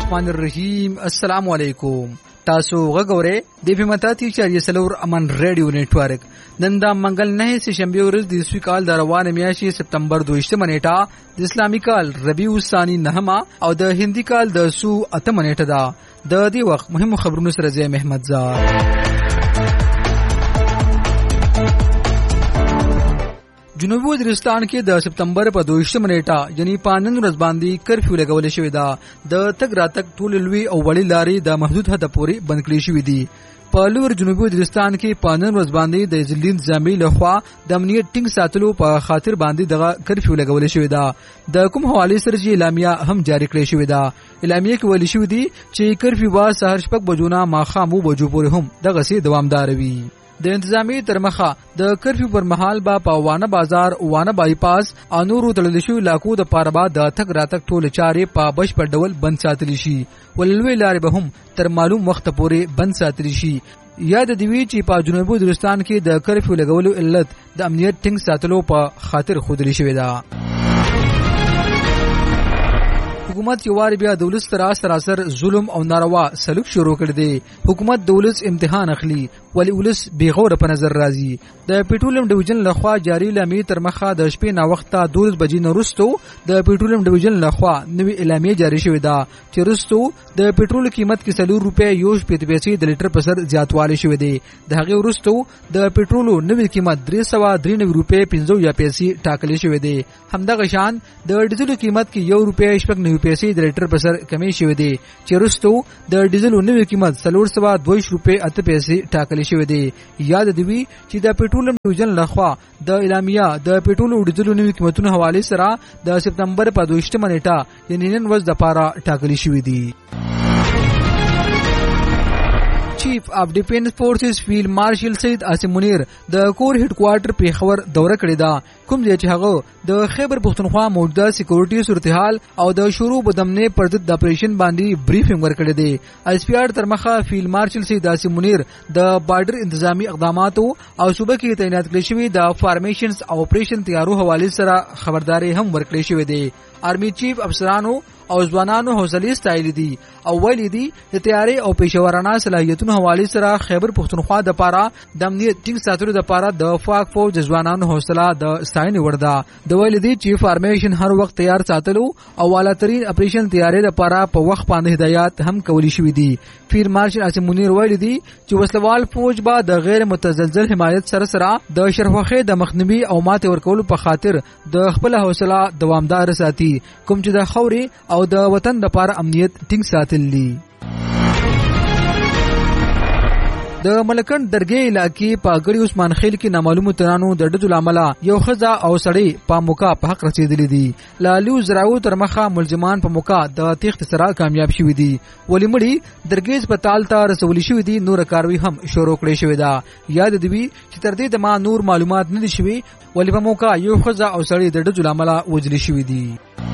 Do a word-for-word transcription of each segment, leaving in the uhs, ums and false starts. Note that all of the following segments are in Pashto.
الرحمن الرحیم. السلام علیکم. تاسو غوړې د فیمتاتی چاري سلور امن ریډیو نیټورک نن د منګل نه سه شنبه ورځ د اسوي کال د روان میاشتې سپتمبر دویشتمه نیټه د اسلامي کال ربیع الثانی نهمه او د هندي کال د سو اتمه نیټه ده. د دې وخت مهم خبرونو سره زه محمد زار. جنوبي وزیرستان کې د سپتمبر په دویشتمه نیټه یعنی په نن ورځ باندې کرفیو لګول شوی دا. د تګ راتګ ټول لوی او وړي لارې د محدود حد پورې بند کړې شوې دي. په لور جنوبي وزیرستان کې په نن ورځ باندې د ځلین ځامي لخوا د امنیت ټینګ ساتلو په خاطر باندې دغه کرفیو لګول شوی دا. د کوم حواله سره چې اعلامیه هم جاری کړې شوې ده. اعلامیه کې ویل شوی دی چې کرفیو وا سهار شپږ بجو نه ماخامو بجو پورې هم دغه سي دوامدار وي. د انتظامی ترمخه د کرفیو پر مهال با په وانه بازار وانه بایپاس انورو تلل شو علاقو د پاربا د تک راتک ټول چارې په بش په ډول بند ساتل شي. ولوي لارې به هم تر معلوم وخت پورې بند ساتل شي. یاد دی وی چې په جنوبي وزیرستان کې د کرفیو لګولو علت د امنیت ټینګ ساتلو په خاطر خودلی شوی ده. حکومت یو وار بیا دولت سره سراسر ظلم او ناروا سلوک شروع کړ دی. حکومت دولت امتحان اخلي ولی ولس بیغور په نظر راځي. د پټرولیم ډیویژن لخوا جاری اعلامیه تر مخه د شپې نا وخته دولس بجې نورستو د پټرولیم ډیویژن لخوا نوې اعلامیه جاری شوې ده چې رستو د پټرول قیمت کې سلور روپے یو شپږ پیسې د لیټر په سر زیاتوالی شوې دی. د هغه ورستو د پټرولو نوې قیمت درې سوه درې نوي روپے پنځه یا پیسې ټاکلې شوې دی. همدغه شان د ډیزل قیمت کې یو روپے شپږ نوي پیسې د لیټر په سر کمی شوې دی چې رستو د ډیزل نوې قیمت سلور سوه دوه روپے اته پیسې ټاکلې شوې دی. یاد دی وی چې د پټرولیم ډیویژن لخوا د اعلامیه د پټرول او ډیزل نوې قیمتونو حواله سره د سپتمبر په دویشتمه نیټه یعنی نن ورځ د پاره ټاکلې شوې دي. چیف اف ډیفنس فورسز فیلډ مارشل سید عاصم منیر د کور هډ کوارټر پیښور دوره کړې ده. کوم ځای چې هغه د خیبر پښتونخوا موجوده سکیورټي صورتحال او د شروع بدمنه پر ضد د اپریشن باندې بریفینګ ورکړی دی. ایس پی آر تر مخه فیلډ مارشل سید عاصم منیر د بارډر انتظامی اقداماتو او صوبه کې تعینات کړی شوی د فارمیشنز او اپریشن تیارو حواله سره خبرداري هم ورکړی شوی دی. آرمی چیف افسرانو او ځوانانو حوصله ستایلی دي او ویلي دي چې تیاری او پېښورانه صلاحیتونو حواله سره خیبر پښتونخوا د پاره د امنیت ټینګ ساتلو د پاره د فاق فوج ځوانانو حوصله د ستاینې ورده. د ویلي دي چې فارمیشن هر وخت تیار ساتلو او اعلی ترین اپریشن تیاری د پاره په وخت باندې هدایات هم کولی شوې دي. فیر مارشل عاصم منیر ویلي دي چې وسلوال فوج با د غیر متزلزل حمایت سره سره د شرفخې د مخنیوي او ماته ورکولو په خاطر د خپل حوصله دوامدار ساتي کوم چې د خوري او د وطن د پاره امنیت ټینګ ساتلی. د ملکن درګې علاقې په ګړی عثمان خیل کې نامعلومو ترانو د ډډو لامل یو خزا او سړی په موقع په حق رسیدلی دي. لالو زراو تر مخه ملزمان په موقع د تخت سره کامیاب شوی دي. ولی مړي درګې هسپتال ته رسول شوی دي. نور کاروي هم شروع کړی شوی ده. یاد دی وی چې تر دې د ما نور معلومات نه دي شوی ولی په موقع یو خزا او سړی د ډډو لامل وجلی شوی دي.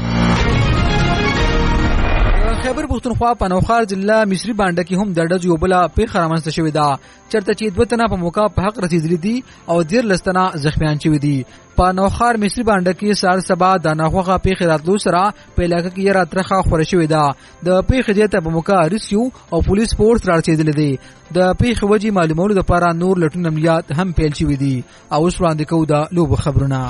خیبر پښتونخوا په نوخار ضلع مصری بانډه کې هم د ډز یو بل پیښه رامنځته شوې ده چرته چې دوه تنه په موقع په حق رسیدلي دي او ډیر لستنه زخمیان شوي دي. په نوخار مصری بانډه کې سار سبا د ناخوغه پیښه راتلو سره په علاقې کې یې راترخه خوره شوې ده. د پیښې ځای ته په موقع ریسکیو او پولیس فورس رارسېدلي دي. د پیښې وجې معلومولو لپاره نور لټون عملیات هم پیل شوي دي. او اوس وړاندې کوو د لوبو خبرونه.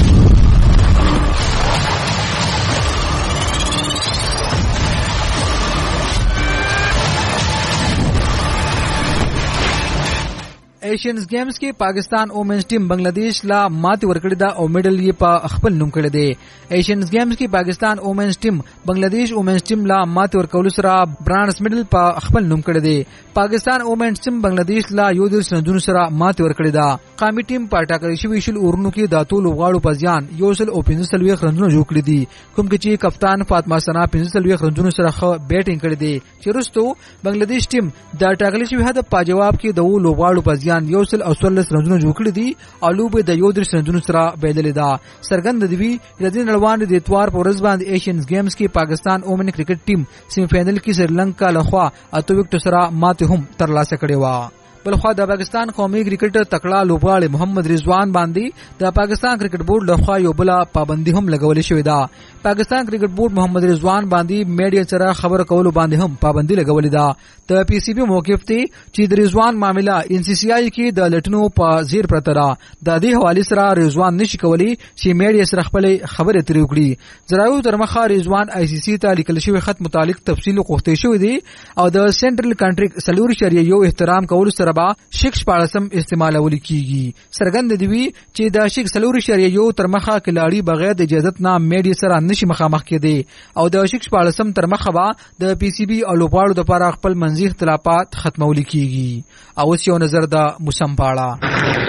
ایشینز گیمز کې پاکستان وومنز ټیم بنگلاديش لا ماتې ورکړې ده او میډل یې په خپل نوم کړی دی. ایشینز گیمز کې پاکستان وومنز ټیم بنگلاديش وومنز ټیم لا ماتې ورکول سره برانز میډل په خپل نوم کړی دی. پاکستان وومنز ټیم بنگلاديش لا یو د سندونو سره ماتې ورکړې ده. قومي ټیم په ټاکلې شوی شل اورونو کې د ټولو غاړو په ځان یو سل او پنځه سلوي رنونه جوړ کړي دي. کوم چې کپتان فاطمه سنا پنځه سلوي رنونه سره خو بیټینګ کړي دي چې رستو بنگلاديش ټیم د ټاکلې شوی هدف په جواب کې د ولو غاړو په ځان یو سل او څوارلس رنونه جوړ کړي دي او لوبه د یو درې رنونو سره بدلې ده. سرګند دی د دې نړوان د اتوار په ورځ باندې ایشینز گیمز کې پاکستان وومن کرکټ ټیم سیمی فائنل کې سریلانکا لخوا اته وکټ سره ماته هم ترلاسه کړې و. بلخوا د پاکستان قومي کرکټ تکړه لوبغاړي محمد رضوان باندې د پاکستان کرکټ بورډ لخوا یو بل پابندي هم لګولې شوې ده. پاکستان کرکټ بورډ محمد رضوان باندې میډیا سره خبر کولو باندې هم پابندي لګولې ده. د پی سی بي موقف دی چې د رضوان معاملې ان سی سی آی کې د لټنو په زیر پرته ده. د دې حواله سره رضوان نشي کولی چې میډیا سره خپل خبره ترې وکړي. زرايو ترمخه رضوان آی سی سی ته لیکل شوی خط متعلق تفصیل غوښتل شوی دی او د سنټرل کنټری سلور شریعه یو احترام کول سره با شیک شپاړسم استعمالول کیږي. سرګند دی وی چې د شیک سلور شریعه یو ترمخه کلاړي بغیر د اجازه نه میډیا سره نشي مخامخ کېدی او د شیک شپاړسم ترمخه با د پی سی بي او لوبغاړو د لپاره خپل منځي اختلافات ختمول کیږي. او اوس یو نظر د موسم پاړه.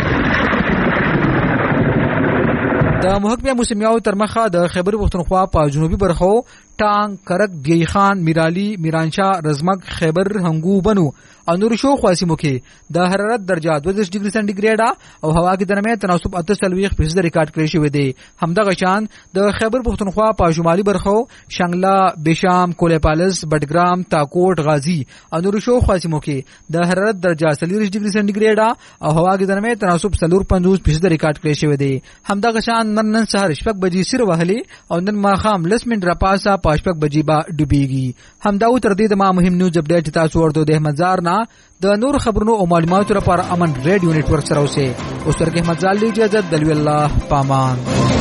د محکمه موسمیاو ترمخه د خیبر پختونخوا په جنوبي برخو ټانګ، کرک، دیای خان، میرالی، میرانشاه، رزمک، خیبر، هنګو، بنو او نور شو خاصمو کې د حرارت درجه دوه ډیګري سنټیګریډ او هوا کې درمه تناسب اته سلويخ فیصد ریکارډ کړی شوی دی. همدغه شان د خیبر پختونخوا په شمالي برخو شنګلا، بشام، کولپالس، بټګرام، تاکوټ، غازی او نور شو خاصمو کې د حرارت درجه سلويخ ډیګري سنټیګریډ او هوا کې درمه تناسب سلور پنځوس فیصد ریکارډ کړی شوی دی. همدغه شان نن نن سهار شپږ بجې سیر وهلي او نن ماخام لس منټ را پاسه پاشپک بجې با ډوبېږي. همدا تر دې د ما مهم نیوز اپډیټ تاسو ورته د احمد زار نه د نور خبرونو او معلوماتو لپاره امن ریډیو نتورک سره اوسه. اوس تر کې احمد زال دی اجازه دلوي الله پامان.